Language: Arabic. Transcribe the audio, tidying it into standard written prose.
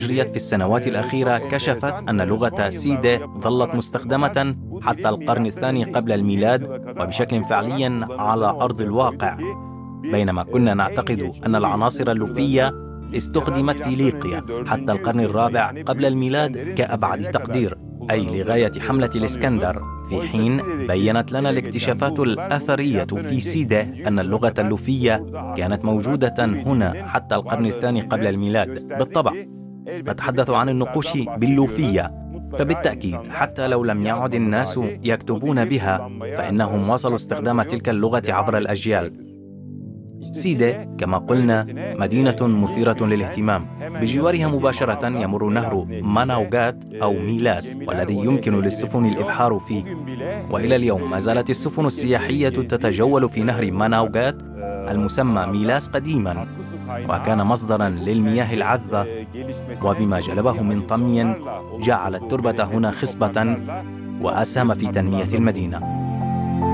أجريت في السنوات الأخيرة كشفت أن لغة سيدة ظلت مستخدمة حتى القرن الثاني قبل الميلاد وبشكل فعلي على أرض الواقع، بينما كنا نعتقد أن العناصر اللوفية استخدمت في ليقيا حتى القرن الرابع قبل الميلاد كأبعد تقدير، أي لغاية حملة الإسكندر، في حين بيّنت لنا الاكتشافات الأثرية في سيدة أن اللغة اللوفية كانت موجودة هنا حتى القرن الثاني قبل الميلاد. بالطبع نتحدث عن النقوش باللوفية، فبالتأكيد حتى لو لم يعد الناس يكتبون بها فإنهم وصلوا استخدام تلك اللغة عبر الأجيال. سيدة كما قلنا مدينة مثيرة للاهتمام، بجوارها مباشرة يمر نهر ماناوغات أو ميلاس والذي يمكن للسفن الإبحار فيه، وإلى اليوم ما زالت السفن السياحية تتجول في نهر ماناوغات المسمى ميلاس قديما، وكان مصدرا للمياه العذبة، وبما جلبه من طمي جعل التربة هنا خصبة وأسهم في تنمية المدينة.